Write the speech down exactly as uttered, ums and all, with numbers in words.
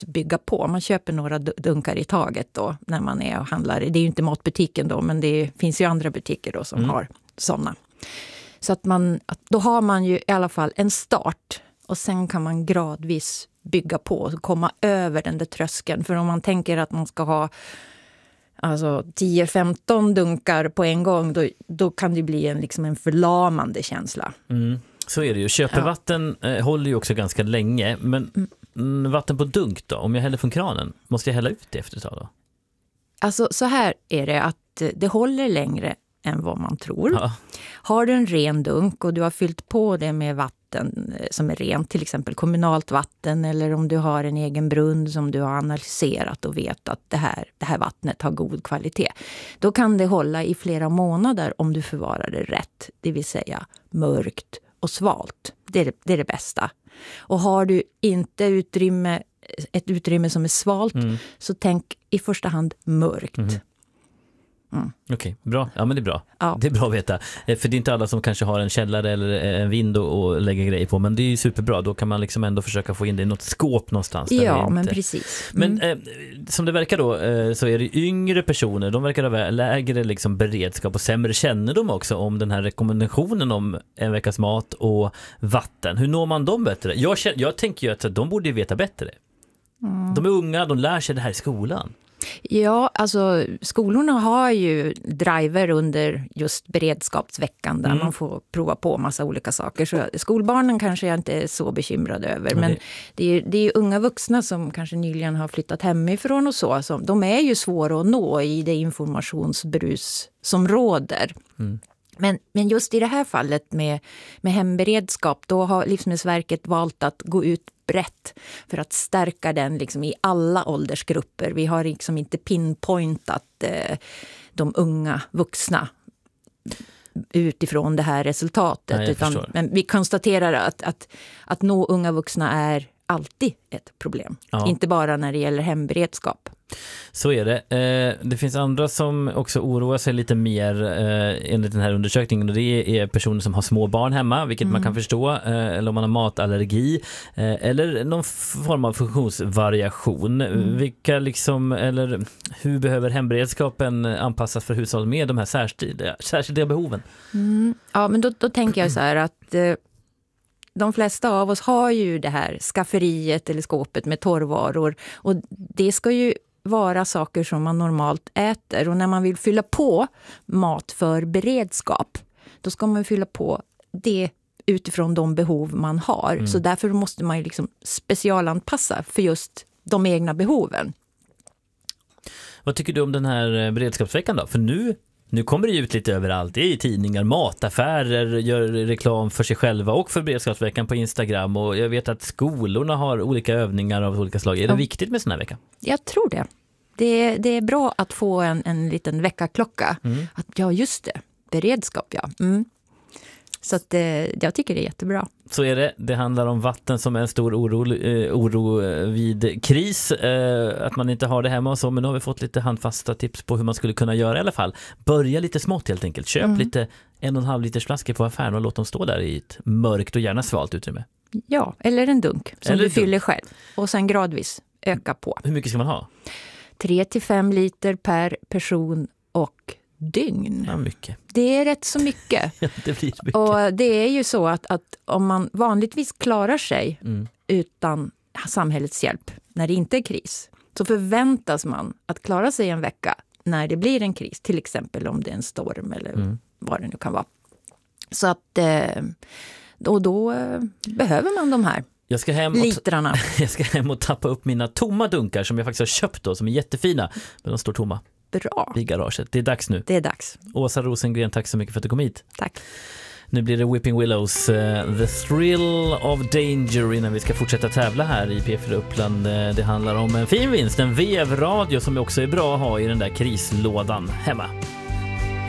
bygga på. Man köper några dunkar i taget då när man är och handlar. Det är ju inte matbutiken då, men det finns ju andra butiker då som mm. har sådana. Så att man, att då har man ju i alla fall en start och sen kan man gradvis bygga på och komma över den där tröskeln. För om man tänker att man ska ha alltså tio femton dunkar på en gång, då, då kan det bli en, liksom en förlamande känsla. Mm. Så är det ju. Köpevatten ja. eh, håller ju också ganska länge. Men mm. vatten på dunk då? Om jag häller från kranen, måste jag hälla ut det efter ett tag då? Alltså så här är det att det håller längre än vad man tror. Ja. Har du en ren dunk och du har fyllt på det med vatten som är rent, till exempel kommunalt vatten, eller om du har en egen brunn som du har analyserat och vet att det här, det här vattnet har god kvalitet, då kan det hålla i flera månader om du förvarar det rätt, det vill säga mörkt och svalt. Det är det, det är det bästa. Och har du inte utrymme, ett utrymme som är svalt, mm. så tänk i första hand mörkt. Mm. Mm. Okej, okay, bra. Ja, men det är bra. Ja. Det är bra att veta. För det är inte alla som kanske har en källare eller en vind och lägger grejer på, men det är ju superbra. Då kan man liksom ändå försöka få in det i något skåp någonstans. Ja, inte... men precis. Mm. Men eh, som det verkar då eh, så är det yngre personer, de verkar ha lägre liksom beredskap och sämre kännedom också om den här rekommendationen om en veckas mat och vatten. Hur når man dem bättre? Jag, känner, jag tänker ju att de borde veta bättre. Mm. De är unga, de lär sig det här i skolan. Ja, alltså skolorna har ju driver under just beredskapsveckan där mm. man får prova på massa olika saker. Så skolbarnen kanske jag inte är så bekymrad över. Men, men det, är ju, det är ju unga vuxna som kanske nyligen har flyttat hemifrån och så. så de är ju svåra att nå i det informationsbrus som råder. Mm. Men, men just i det här fallet med, med hemberedskap, då har Livsmedelsverket valt att gå ut brett för att stärka den liksom i alla åldersgrupper. Vi har liksom inte pinpointat eh, de unga vuxna utifrån det här resultatet. Nej, utan, men vi konstaterar att, att, att nå unga vuxna är alltid ett problem. Ja. Inte bara när det gäller hemberedskap. Så är det. Eh, det finns andra som också oroar sig lite mer eh, enligt den här undersökningen, och det är personer som har små barn hemma, vilket mm. man kan förstå, eh, eller om man har matallergi eh, eller någon form av funktionsvariation. Mm. Vilka liksom, eller hur behöver hemberedskapen anpassas för hushåll med de här särskilda, särskilda behoven? Mm. Ja, men då, då tänker jag så här att eh, de flesta av oss har ju det här skafferiet eller skåpet med torrvaror, och det ska ju vara saker som man normalt äter, och när man vill fylla på mat för beredskap, då ska man fylla på det utifrån de behov man har. Mm. Så därför måste man ju liksom specialanpassa för just de egna behoven. Vad tycker du om den här beredskapsveckan då? För nu Nu kommer det ut lite överallt. Det är i tidningar, mataffärer gör reklam för sig själva och för beredskapsveckan på Instagram. Och jag vet att skolorna har olika övningar av olika slag. Är det ja. viktigt med sån här vecka? Jag tror det. Det, det är bra att få en, en liten veckaklocka. Mm. Att, ja, just det. Beredskap, ja. Mm. Så att, eh, jag tycker det är jättebra. Så är det. Det handlar om vatten som är en stor oro, eh, oro vid kris. Eh, att man inte har det hemma och så. Men nu har vi fått lite handfasta tips på hur man skulle kunna göra i alla fall. Börja lite smått helt enkelt. Köp mm. lite en och en halv liters flaskor på affären och låt dem stå där i ett mörkt och gärna svalt utrymme. Ja, eller en dunk som eller du fyller dunk. själv. Och sen gradvis öka på. Hur mycket ska man ha? tre till fem liter per person och dygn. Ja, mycket. Det är rätt så mycket. Ja, det blir mycket. Och det är ju så att, att om man vanligtvis klarar sig mm. utan samhällets hjälp när det inte är kris, så förväntas man att klara sig en vecka när det blir en kris. Till exempel om det är en storm eller mm. vad det nu kan vara. Så att och då behöver man de här Jag ska, hem och litrarna. jag ska hem och tappa upp mina tomma dunkar som jag faktiskt har köpt då, som är jättefina, men de står tomma. Bra. I garaget. Det är dags nu. Det är dags. Åsa Rosengren, tack så mycket för att du kom hit. Tack. Nu blir det Whipping Willows, uh, The Thrill of Danger, innan vi ska fortsätta tävla här i P fyra Uppland. Uh, det handlar om en fin vinst, en vevradio som också är bra att ha i den där krislådan hemma.